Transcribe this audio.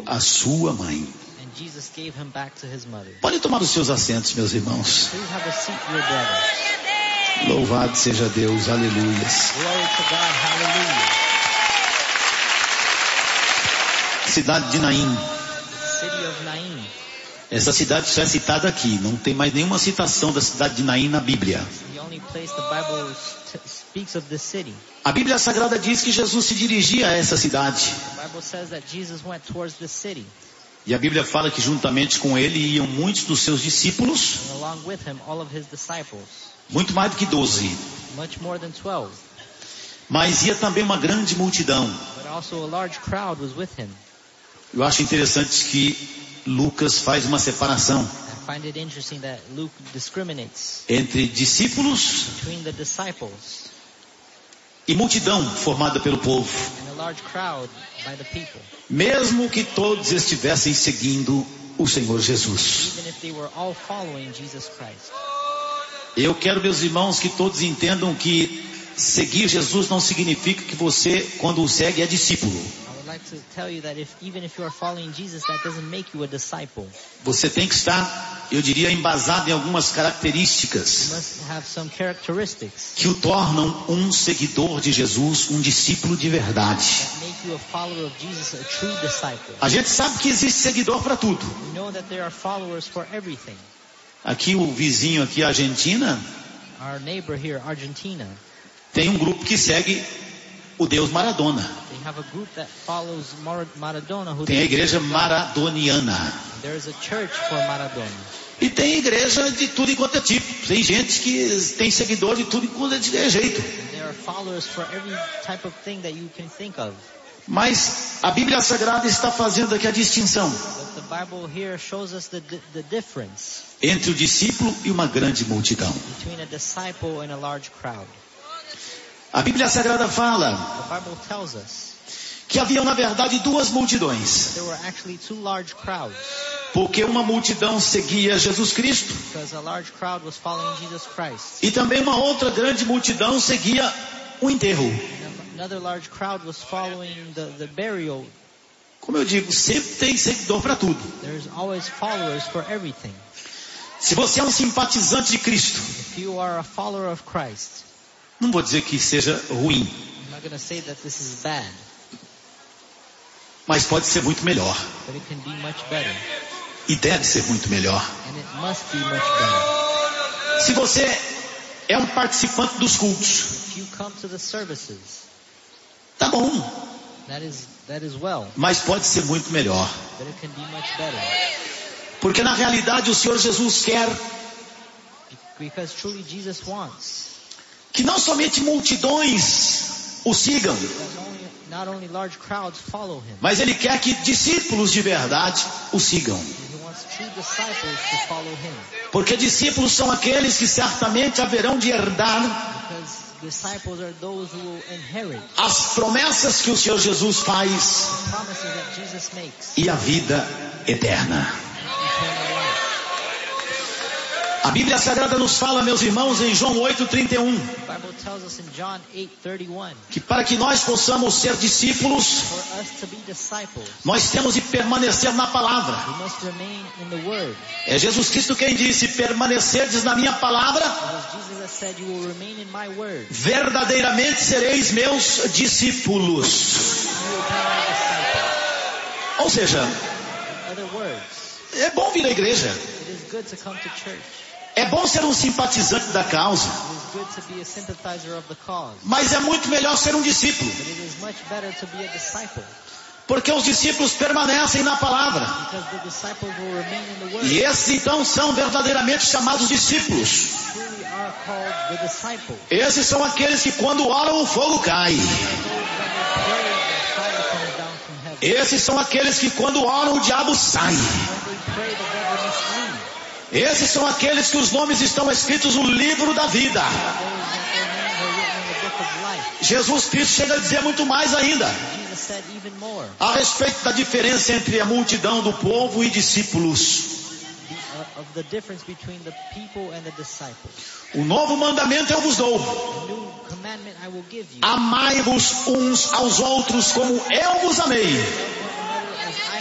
à sua mãe. And Jesus gave him back to his mother. Podem tomar os seus assentos, meus irmãos. Please have a seat, your brothers. Louvado seja Deus, aleluias. Glory to God, hallelujah. Cidade de Naim. City of Naim. Essa cidade só é citada aqui. Não tem mais nenhuma citação da cidade de Naim na Bíblia. The only place the Bible speaks of this city. A Bíblia Sagrada diz que Jesus se dirigia a essa cidade. The Bible says that Jesus went towards this city. E a Bíblia fala que juntamente com ele iam muitos dos seus discípulos. And along with him, all of his disciples. Muito mais do que 12. Much more than 12. Mas ia também uma grande multidão. But also a large crowd was with him. Eu acho interessante que Lucas faz uma separação I find it interesting that Luke discriminates entre discípulos between the disciples e multidão formada pelo povo. and a large crowd by the people. Mesmo que todos estivessem seguindo o Senhor Jesus. Even if they were all following Jesus Christ. Eu quero, meus irmãos, que todos entendam que seguir Jesus não significa que você, quando o segue, é discípulo. I would like to tell you that even if you are following Jesus, that doesn't make you a disciple. Você tem que estar, eu diria, embasado em algumas You características must have some characteristics que o tornam um seguidor de Jesus, um discípulo de verdade. that make you a follower of Jesus, a true disciple. A gente sabe que existe seguidor para tudo. We know that there are followers for everything. Aqui o vizinho aqui, a Argentina, Our neighbor here, Argentina, tem um grupo que segue o Deus Maradona. they have a group that follows Maradona. Who Tem a igreja maradoniana. There is a church for Maradona. E tem igreja de tudo e quanto é tipo. Tem gente que tem seguidor de tudo e quanto é jeito. And there are followers for every type of thing that you can think of. Mas a Bíblia Sagrada está fazendo aqui a distinção But the Bible here shows us the difference entre o discípulo e uma grande multidão. between a disciple and a large crowd. A Bíblia Sagrada fala The Bible tells us que haviam na verdade duas multidões. there were actually two large crowds, Porque uma multidão seguia Jesus Cristo because a large crowd was following Jesus Christ. e também uma outra grande multidão seguia o enterro. Another large crowd was following the burial. Como eu digo, sempre tem seguidor para tudo. There's always followers for everything. Se você é um simpatizante de Cristo, If you are a follower of Christ, não vou dizer que seja ruim, I'm not going to say that this is bad, mas pode ser muito melhor. but it can be much better. E deve ser muito melhor. And it must be much better. Se você é um participante dos cultos, If you come to the services, tá bom, that is well, mas pode ser muito melhor. but it can be much better. Porque na realidade o Senhor Jesus quer Because truly Jesus wants que não somente multidões o sigam, that not only large crowds follow him, mas Ele quer que discípulos de verdade o sigam. he wants true disciples to follow him. Porque discípulos são aqueles que certamente haverão de herdar Because disciples are those who will inherit as promessas que o Senhor Jesus faz the promises that Jesus makes, e a vida eterna. eternal life. A Bíblia Sagrada nos fala, meus irmãos, em João 8:31, The Bible tells us in John 8:31, que para que nós possamos ser discípulos, for us to be disciples, nós temos de permanecer na palavra. we must remain in the Word. É Jesus Cristo quem disse: permanecerdes na minha palavra, It was Jesus that said, you will remain in my Word. verdadeiramente sereis meus discípulos. You will be my disciple. Ou seja, In other words, é bom vir à igreja, it is good to come to church. é bom ser um simpatizante da causa, It is good to be a sympathizer of the cause. mas é muito melhor ser um discípulo, But it is much better to be a disciple, porque os discípulos permanecem na palavra, because the disciples will remain in the Word. e esses então são verdadeiramente chamados discípulos. Truly are called the disciples. Esses são aqueles que quando oram o fogo cai. Those when they pray, the fire comes down from heaven. Esses são aqueles que quando oram o diabo sai. When they pray, the devil must leave. Esses são aqueles que os nomes estão escritos no livro da vida. Those that their names are written in the book of life. Jesus Cristo chega a dizer muito mais ainda Jesus said even more a respeito da diferença entre a multidão do povo e discípulos. of the difference between the people and the disciples. O novo mandamento eu vos dou: A new commandment I will give you. amai-vos uns aos outros como eu vos amei.